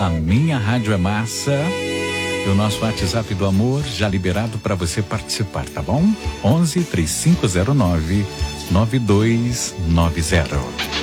A Minha Rádio é Massa. E o nosso WhatsApp do amor já liberado para você participar, tá bom? 11 3509 9290.